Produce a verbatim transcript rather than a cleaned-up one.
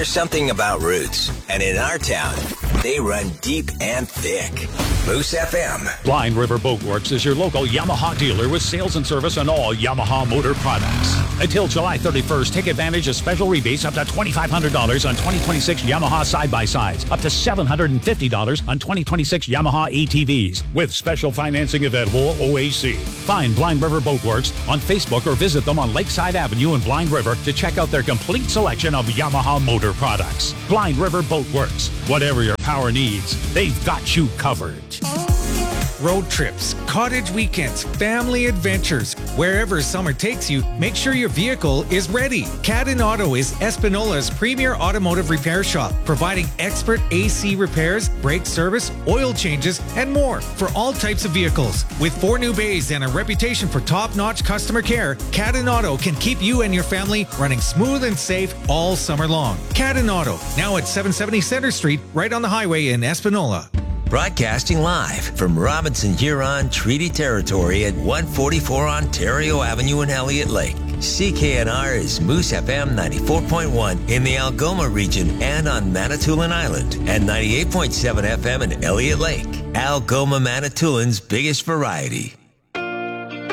There's something about roots, and in our town, they run deep and thick. Moose F M. Blind River Boatworks is your local Yamaha dealer with sales and service on all Yamaha motor products. Until July thirty-first, take advantage of special rebates up to twenty-five hundred dollars on twenty twenty-six Yamaha side-by-sides, up to seven hundred fifty dollars on twenty twenty-six Yamaha A T Vs, with special financing available at O A C. Find Blind River Boatworks on Facebook or visit them on Lakeside Avenue in Blind River to check out their complete selection of Yamaha motor products. Blind River Boatworks. Whatever your power needs, they've got you covered. Road trips, cottage weekends, family adventures. Wherever summer takes you, make sure your vehicle is ready. Cadden Auto is Espinola's premier automotive repair shop, providing expert A C repairs, brake service, oil changes, and more for all types of vehicles. With four new bays and a reputation for top-notch customer care, Cadden Auto can keep you and your family running smooth and safe all summer long. Cadden Auto, now at seven seventy Center Street, right on the highway in Espinola. Broadcasting live from Robinson Huron Treaty Territory at one forty-four Ontario Avenue in Elliott Lake. C K N R is Moose F M ninety-four point one in the Algoma region and on Manitoulin Island, and ninety-eight point seven F M in Elliott Lake. Algoma Manitoulин's biggest variety.